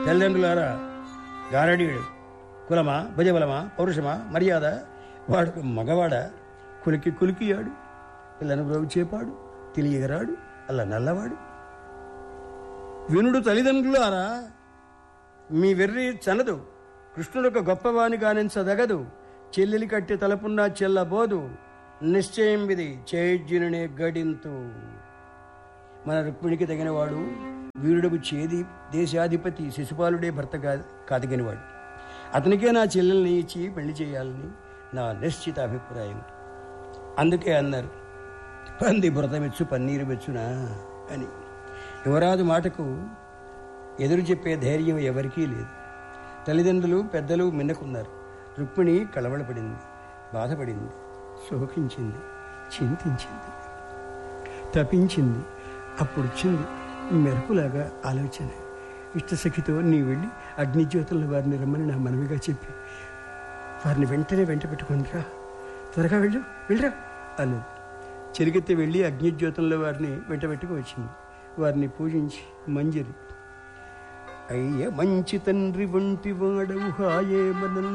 తల్లిదండ్రులారా, గారడీయుడు కులమా, భుజబలమా, పౌరుషమా, మర్యాద, వాడు మగవాడ, కులికి కులికియాడు, పిల్లను బ్రోగు చేపాడు, తెలియగరాడు, అలా నల్లవాడు. వినుడు తల్లిదండ్రులారా, మీ వెర్రి చనదు, కృష్ణుడొక గొప్పవాని గానించదగదు, చెల్లెలి కట్టి తలపున్నా చెల్లబోదు, నిశ్చయం విధి చేజ్జునునే గడింతు. మన రుక్మిణికి తగినవాడు వీరుడకు చేది దేశాధిపతి శిశుపాలుడే భర్త కాదగినవాడు. అతనికే నా చెల్లెల్ని ఇచ్చి పెళ్లి చేయాలని నా నిశ్చిత అభిప్రాయం. అందుకే అన్నారు, పంది బురదమెచ్చు పన్నీరు మెచ్చునా అని. యువరాజు మాటకు ఎదురు చెప్పే ధైర్యం ఎవరికీ లేదు. తల్లిదండ్రులు పెద్దలు మిన్నకున్నారు. రుక్మిణి కలవరపడింది, బాధపడింది, శోకించింది, చింతించింది, తపించింది. అప్పుడొచ్చింది మెరుపులాగా ఆలోచన. ఇష్టసఖితో నీ వెళ్ళి అగ్నిజ్యోతుల వారిని రమ్మని నా మనవిగా చెప్పి వారిని వెంటనే వెంట పెట్టుకుందిరా, త్వరగా వెళ్ళరా అన్నది. చెరిగెత్తి వెళ్ళి అగ్నిజ్యోతుల వారిని వెంట పెట్టుకు వచ్చింది. వారిని పూజించి మంజరి, అయ్య మంచి తండ్రి వంటి వాడవు హాయే మనం